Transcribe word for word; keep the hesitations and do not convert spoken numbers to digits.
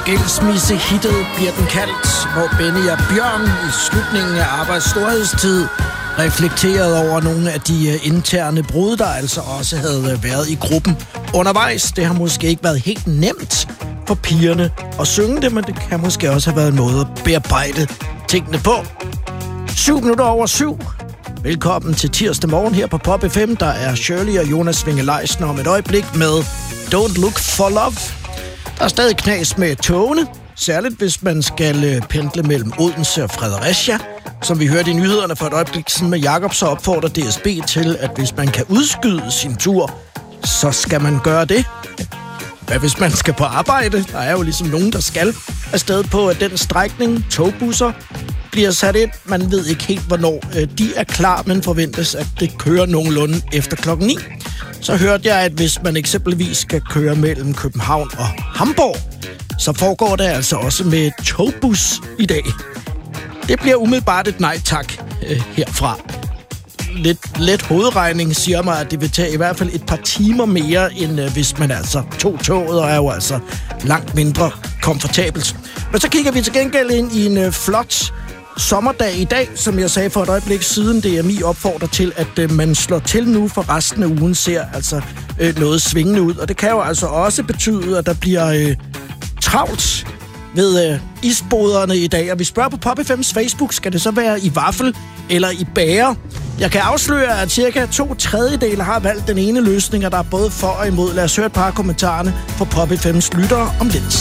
Skilsmissehittet bliver den kaldt, hvor Benny og Bjørn i slutningen af arbejds storhedstid reflekterede over nogle af de interne brud, der altså også havde været i gruppen undervejs. Det har måske ikke været helt nemt for pigerne at synge det, men det kan måske også have været en måde at bearbejde tingene på. Syv minutter over syv. Velkommen til tirsdag morgen her på Pop F M. Der er Shirley og Jonas Winge-Leisner om et øjeblik med Don't Look for Love. Der er stadig knas med togene, særligt hvis man skal pendle mellem Odense og Fredericia. Som vi hørte i nyhederne for et øjeblik siden med Jakob, så opfordrer D S B til, at hvis man kan udskyde sin tur, så skal man gøre det. Hvad hvis man skal på arbejde? Der er jo ligesom nogen, der skal afsted på den strækning. Togbusser bliver sat ind. Man ved ikke helt, hvornår de er klar, men forventes, at det kører nogenlunde efter klokken ni. Så hørte jeg, at hvis man eksempelvis skal køre mellem København og Hamburg, så foregår det altså også med togbus i dag. Det bliver umiddelbart et nej tak øh, herfra. Lidt let hovedregning siger mig, at det vil tage i hvert fald et par timer mere, end øh, hvis man altså tog toget, og er jo altså langt mindre komfortabelt. Men så kigger vi til gengæld ind i en øh, flot sommerdag i dag, som jeg sagde for et øjeblik siden. D M I opfordrer til, at øh, man slår til nu, for resten af ugen ser altså øh, noget svingende ud. Og det kan jo altså også betyde, at der bliver øh, travlt ved øh, isboderne i dag. Og vi spørger på Pop F M's Facebook, skal det så være i vaffel eller i bager? Jeg kan afsløre, at cirka to tredjedele har valgt den ene løsning, og der er både for og imod. Lad os høre et par af kommentarerne på Pop F M's lyttere om lidt.